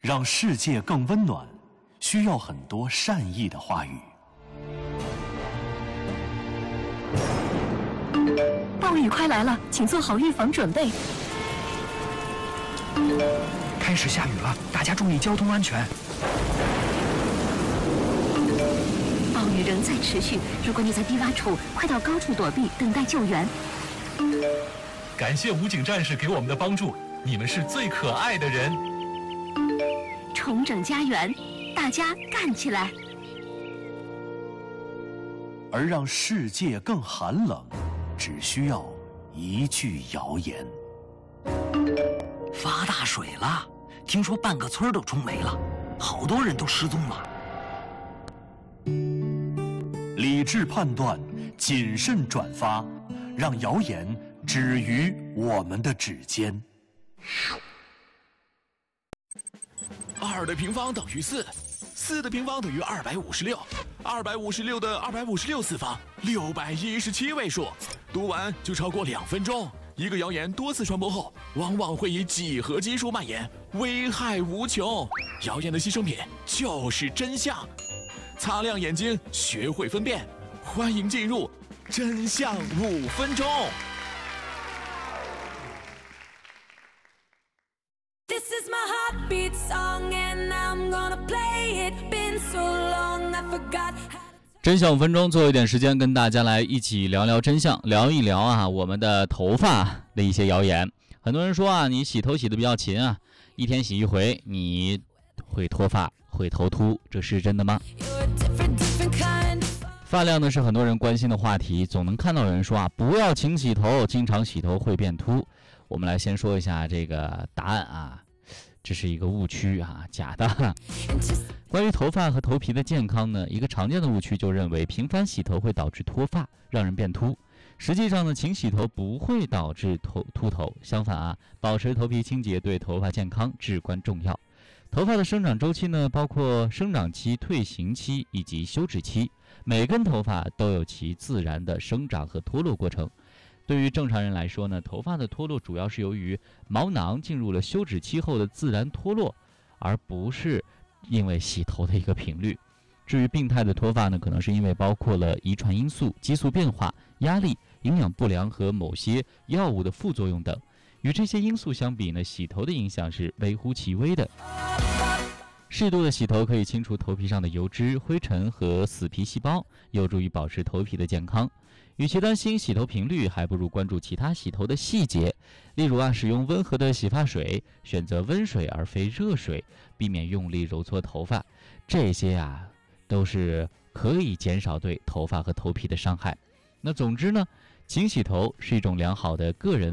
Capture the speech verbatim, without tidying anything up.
让世界更温暖，需要很多善意的话语。 暴雨快来了，请做好预防准备。 开始下雨了，大家注意交通安全。 暴雨仍在持续，如果你在低洼处，快到高处躲避，等待救援。 感谢武警战士给我们的帮助，你们是最可爱的人。 重整家园，大家干起来！ 而让世界更寒冷，只需要一句谣言。 发大水了，听说半个村都冲没了，好多人都失踪了。 理智判断，谨慎转发，让谣言止于我们的指尖。 二的平方等于四，四的平方等于二百五十六，二百五十六的二百五十六次方，六百一十七位数。读完就超过两分钟。一个谣言多次传播后，往往会以几何基数蔓延，危害无穷。谣言的牺牲品就是真相。擦亮眼睛，学会分辨。欢迎进入真相五分钟。 This is my heartbeat song and I'm gonna play it. Been so long I forgot. 真相五分钟，最后一点时间跟大家来一起聊聊真相，聊一聊啊我们的头发的一些谣言。很多人说啊，你洗头洗得比较勤啊，一天洗一回，你会脱发，会头秃，这是真的吗？发量呢是很多人关心的话题，总能看到有人说啊，不要勤洗头，经常洗头会变秃。我们来先说一下这个答案啊，这是一个误区啊，假的。关于头发和头皮的健康呢，一个常见的误区就认为频繁洗头会导致脱发，让人变秃。实际上呢，勤洗头不会导致头秃头，相反啊，保持头皮清洁对头发健康至关重要。头发的生长周期呢，包括生长期、退行期以及休止期，每根头发都有其自然的生长和脱落过程。对于正常人来说呢，头发的脱落主要是由于毛囊进入了休止期后的自然脱落，而不是因为洗头的一个频率。至于病态的脱发呢，可能是因为包括了遗传因素、激素变化、压力、营养不良和某些药物的副作用等。与这些因素相比呢，洗头的影响是微乎其微的。适度的洗头可以清除头皮上的油脂、灰尘和死皮细胞，有助于保持头皮的健康。与其担心洗头频率，还不如关注其他洗头的细节。例如啊，使用温和的洗发水，选择温水而非热水，避免用力揉搓头发，这些啊都是可以减少对头发和头皮的伤害。那总之呢，勤洗头是一种良好的个人